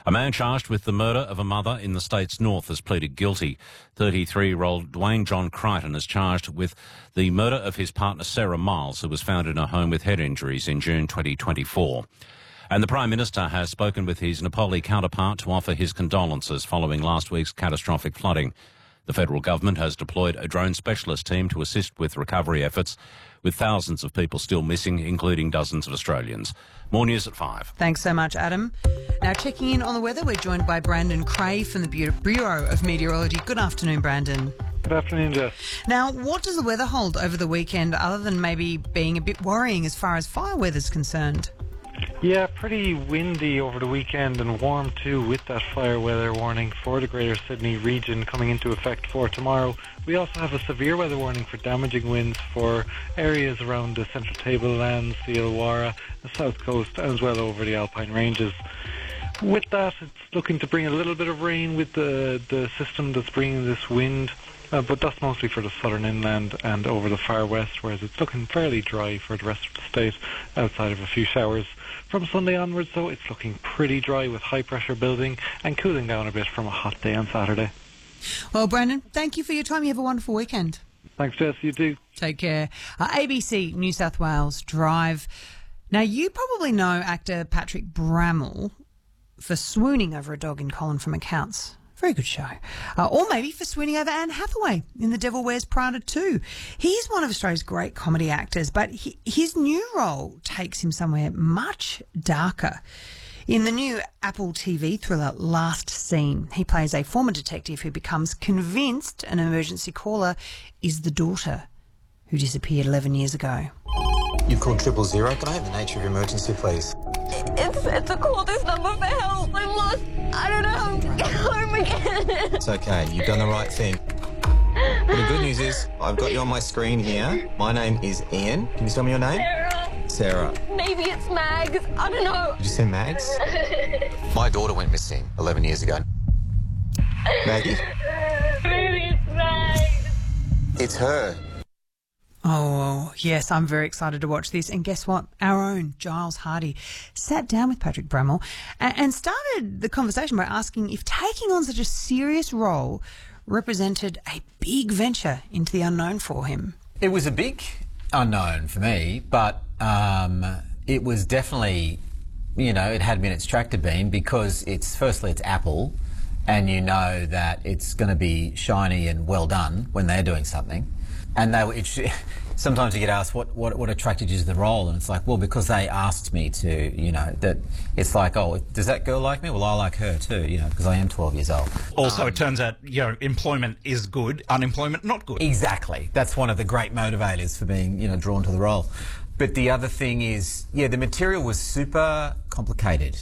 A man charged with the murder of a mother in the state's north has pleaded guilty. 33-year-old Dwayne John Crichton is charged with the murder of his partner Sarah Miles, who was found in her home with head injuries in June 2024. And the Prime Minister has spoken with his Nepali counterpart to offer his condolences following last week's catastrophic flooding. The federal government has deployed a drone specialist team to assist with recovery efforts, with thousands of people still missing, including dozens of Australians. More news at 5. Thanks so much, Adam. Now, checking in on the weather, we're joined by Brandon Cray from the Bureau of Meteorology. Good afternoon, Brandon. Good afternoon, Jess. Now, what does the weather hold over the weekend, other than maybe being a bit worrying as far as fire weather's concerned? Yeah, pretty windy over the weekend and warm too, with that fire weather warning for the Greater Sydney region coming into effect for tomorrow. We also have a severe weather warning for damaging winds for areas around the Central Tablelands, the Illawarra, the South Coast, as well over the Alpine Ranges. With that, it's looking to bring a little bit of rain with the system that's bringing this wind. But that's mostly for the southern inland and over the far west, whereas it's looking fairly dry for the rest of the state, outside of a few showers. From Sunday onwards, though, it's looking pretty dry with high pressure building and cooling down a bit from a hot day on Saturday. Well, Brandon, thank you for your time. You have a wonderful weekend. Thanks, Jess. You too. Take care. ABC New South Wales Drive. Now, you probably know actor Patrick Brammall for swooning over a dog in Colin from Accounts. Very good show. Or maybe for swooning over Anne Hathaway in The Devil Wears Prada 2. He's one of Australia's great comedy actors, but his new role takes him somewhere much darker. In the new Apple TV thriller Last Scene, he plays a former detective who becomes convinced an emergency caller is the daughter who disappeared 11 years ago. You've called 000. Can I have the nature of your emergency, please? It's a call this number for help. I'm lost. I don't know how to get home again. It's okay. You've done the right thing. Well, the good news is I've got you on my screen here. My name is Ian. Can you tell me your name? Sarah. Maybe it's Mags. I don't know. Did you say Mags? My daughter went missing 11 years ago. Maggie? Maybe it's Mags. It's her. Oh, yes, I'm very excited to watch this. And guess what? Our own Giles Hardy sat down with Patrick Brammall and started the conversation by asking if taking on such a serious role represented a big venture into the unknown for him. It was a big unknown for me, but it was definitely, it had been its tractor beam because firstly it's Apple, and you know that it's going to be shiny and well done when they're doing something. And sometimes you get asked, what attracted you to the role? And it's like, well, because they asked me to, that it's like, oh, does that girl like me? Well, I like her too, because I am 12 years old. Also, it turns out, employment is good, unemployment not good. Exactly. That's one of the great motivators for being, drawn to the role. But the other thing is, the material was super complicated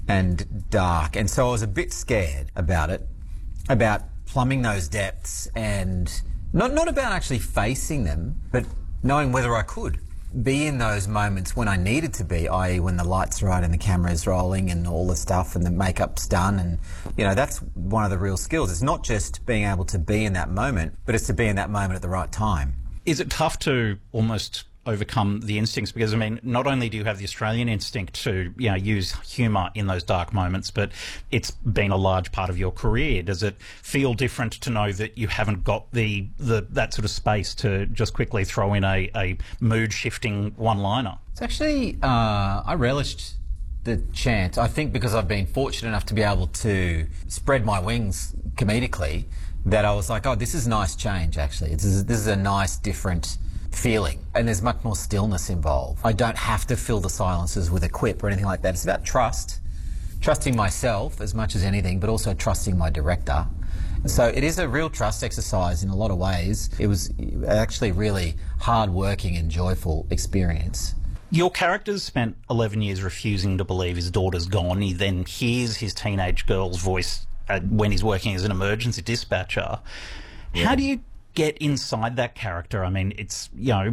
and dark. And so I was a bit scared about it, about plumbing those depths and not about actually facing them, but knowing whether I could be in those moments when I needed to be, i.e. when the lights are right and the camera's rolling and all the stuff and the makeup's done. And, that's one of the real skills. It's not just being able to be in that moment, but it's to be in that moment at the right time. Is it tough to almost overcome the instincts? Because, not only do you have the Australian instinct to, use humour in those dark moments, but it's been a large part of your career. Does it feel different to know that you haven't got that sort of space to just quickly throw in a mood-shifting one-liner? It's actually, I relished the chance. I think because I've been fortunate enough to be able to spread my wings comedically, that I was like, oh, this is a nice change, actually. This is a nice, different feeling, and there's much more stillness involved. I don't have to fill the silences with a quip or anything like that. It's about trusting myself as much as anything, but also trusting my director. So it is a real trust exercise in a lot of ways. It was actually really hard-working and joyful experience. Your character's spent 11 years refusing to believe his daughter's gone. He then hears his teenage girl's voice when he's working as an emergency dispatcher. Yeah. How do you get inside that character? It's,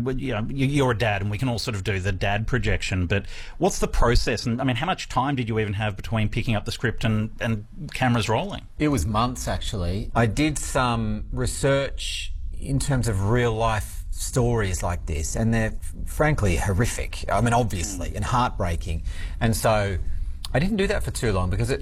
you're a dad and we can all sort of do the dad projection, but what's the process? And how much time did you even have between picking up the script and cameras rolling? It was months, actually. I did some research in terms of real life stories like this, and they're frankly horrific. Obviously, and heartbreaking. And so I didn't do that for too long because